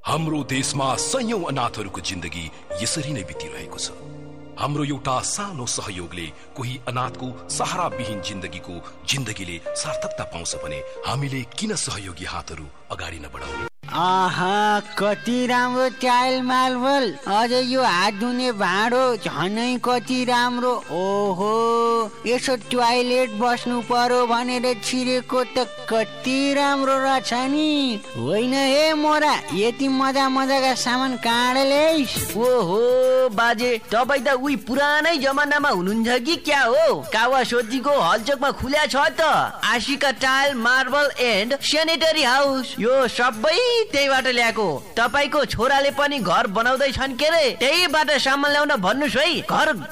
हाम्रो देशमा सयौं अनाथहरूको जिन्दगी यसरी नै बितिरहेको छ। हाम्रो एउटा सानो सहयोगले कोही अनाथको सहाराविहीन जिन्दगीले सार्थकता पाउँछ भने हामीले किन सहयोगी हातहरू अगाडि नबढाउने? आहा, कति राम्रो टाइल मार्बल, अझ यो हात धुने भाँडो झनै कति राम्रो। ओहो, यसो टोयलेट बस्नु पर्यो भनेर छिरेको त कति राम्रो रहेछ नि। होइन हे मोरा, यति मजाका सामान कहाँ ल्याइस्? ओहो बाजे, तपाईँ त उही पुरानै जमानामा हुनुहुन्छ कि क्या हो? कावासोतीको हलचोकमा खुल्या छ त Ashika tile marble and sanitary house. यो सबै त्यहीबाट ल्याएको। तपाईको छोराले पनि घर बनाउँदैछन् के रे? त्यहीबाट सामान ल्याउन भन्नुस् है। घर